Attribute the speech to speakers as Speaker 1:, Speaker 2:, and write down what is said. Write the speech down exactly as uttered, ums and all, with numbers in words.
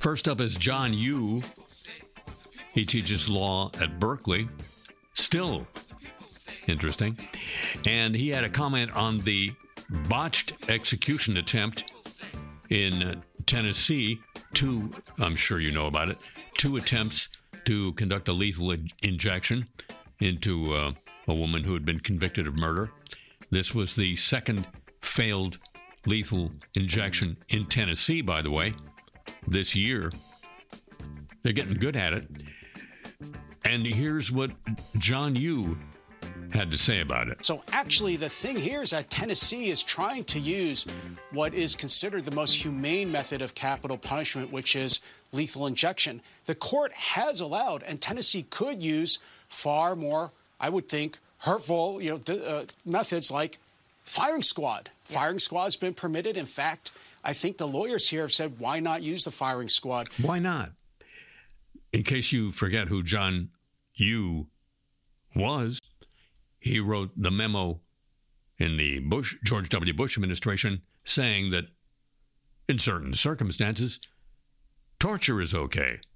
Speaker 1: First up is John Yoo. He teaches law at Berkeley. Still interesting. And he had a comment on the botched execution attempt in uh, Tennessee. Two, I'm sure you know about it, two attempts to conduct a lethal in- injection into uh, a woman who had been convicted of murder. This was the second failed lethal injection in Tennessee, by the way, this year. They're getting good at it. And here's what John Yoo had to say about it.
Speaker 2: So actually, the thing here is that Tennessee is trying to use what is considered the most humane method of capital punishment, which is lethal injection. The court has allowed, and Tennessee could use far more, I would think, hurtful, you know, uh, methods like firing squad. Yeah. Firing squad's been permitted. In fact, I think the lawyers here have said, why not use the firing squad?
Speaker 1: Why not? In case you forget who John Yoo was, he wrote the memo in the Bush, George W. Bush administration saying that in certain circumstances, torture is okay.